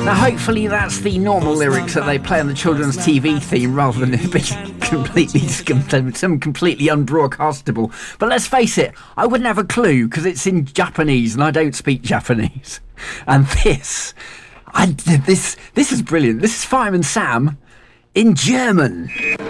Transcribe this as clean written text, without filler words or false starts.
Now, hopefully that's the normal lyrics that they play on the children's TV theme rather than it being completely unbroadcastable. But let's face it, I wouldn't have a clue because it's in Japanese and I don't speak Japanese. And this is brilliant. This is Fireman Sam in German.